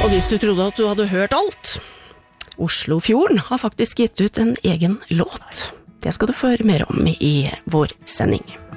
Og hvis du trodde at du hadde hørt alt, Oslofjorden har faktisk gitt ut en egen låt. Det skal du få høre mer om i vår sending.